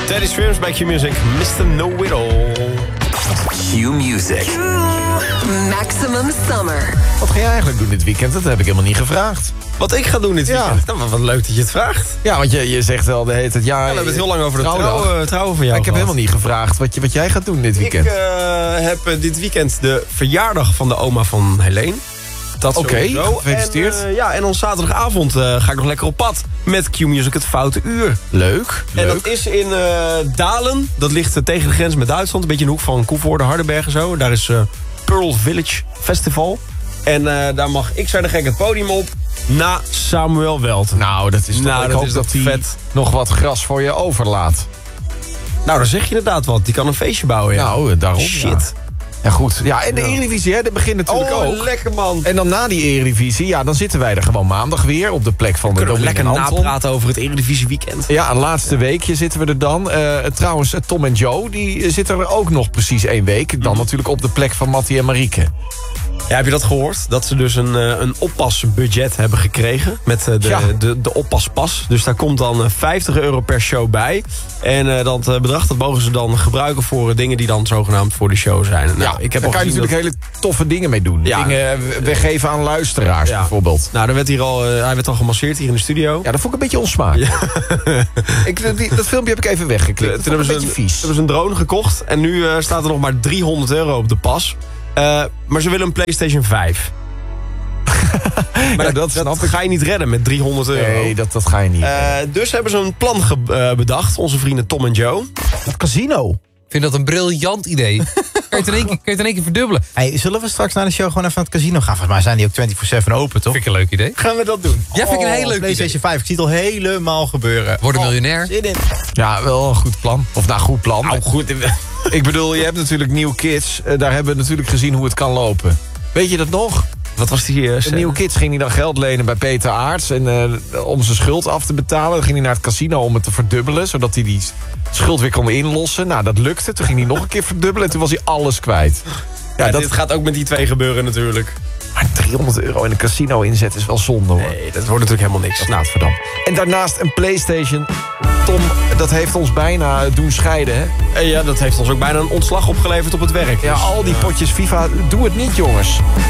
Teddy Swims bij Q-Music, Mr. Know-It-All. Q-Music. Maximum Summer. Wat ga je eigenlijk doen dit weekend? Dat heb ik helemaal niet gevraagd. Wat ik ga doen dit Ja. weekend? Nou, wat leuk dat je het vraagt. Ja, want je zegt wel de hele tijd... Ja, we hebben het heel lang over de trouwdag. trouwen van jou Ik heb gehad. helemaal niet gevraagd wat jij gaat doen dit weekend. Ik heb dit weekend de verjaardag van de oma van Helene. Dat Oké, sowieso. gefeliciteerd. En ons zaterdagavond ga ik nog lekker op pad met Q-Music het Foute Uur. Leuk. En dat is in Dalen. Dat ligt tegen de grens met Duitsland. Een beetje in de hoek van Koevoorde, Hardenberg en zo. Daar is Pearl Village Festival. En daar mag ik zijn de gek het podium op na Samuel Welt. Nou, dat is toch... Nou, ik dat hoop is dat toch hij vet. nog wat gras voor je overlaat. Nou, dan zeg je inderdaad wat. Die kan een feestje bouwen, ja. Nou, daarom. Shit. Ja, goed. Ja, en de Eredivisie, hè, dat begint natuurlijk ook. Lekker man. En dan na die Eredivisie, ja, dan zitten wij er gewoon maandag weer op de plek van de Kunnen we Dominique lekker en Anton. napraten over het Eredivisie weekend. Ja, een laatste weekje zitten we er dan. Trouwens, Tom en Joe, die zitten er ook nog precies 1 week. Dan natuurlijk op de plek van Mattie en Marieke. Ja, heb je dat gehoord? Dat ze dus een oppasbudget hebben gekregen met de oppaspas. Dus daar komt dan €50 per show bij. En dat bedrag dat mogen ze dan gebruiken voor dingen die dan zogenaamd voor de show zijn. Nou, Ja, ik heb daar al kan je gezien natuurlijk hele toffe dingen mee doen. Ja. Dingen weggeven aan luisteraars bijvoorbeeld. Nou, hij werd al gemasseerd hier in de studio. Ja, dat vond ik een beetje onsmakelijk. Dat filmpje heb ik even weggeklikt. Dat Toen vond ik een beetje vies. hebben ze een drone gekocht. En nu staat er nog maar €300 op de pas. Maar ze willen een PlayStation 5. Maar Ja, dat snap ik. ga je niet redden met €300. Nee, dat ga je niet. Dus hebben ze een plan bedacht, onze vrienden Tom en Joe. Het casino. Ik vind dat een briljant idee. Kan je het in één keer verdubbelen? Hey, zullen we straks naar de show gewoon even naar het casino gaan? Volgens mij zijn die ook 24/7 open, toch? Vind ik een leuk idee. Gaan we dat doen? Ja, vind ik een heel leuk idee. PlayStation 5, ik zie het al helemaal gebeuren. Word een miljonair. Zin in. Ja, wel een goed plan. Of nou, goed plan. Nou, goed. Ik bedoel, je hebt natuurlijk New Kids. Daar hebben we natuurlijk gezien hoe het kan lopen. Weet je dat nog? Wat was die De New Kids ging hij dan geld lenen bij Peter Aarts. En om zijn schuld af te betalen. Dan ging hij naar het casino om het te verdubbelen. Zodat hij die schuld weer kon inlossen. Nou, dat lukte. Toen ging hij nog een keer verdubbelen. En toen was hij alles kwijt. Ja, dit gaat ook met die twee gebeuren natuurlijk. Maar €300 in een casino inzetten is wel zonde, hoor. Nee, dat wordt natuurlijk helemaal niks. Laat Verdam. En daarnaast een PlayStation. Tom, dat heeft ons bijna doen scheiden, hè? En ja, dat heeft ons ook bijna een ontslag opgeleverd op het werk. Ja, al die potjes FIFA. Doe het niet, jongens.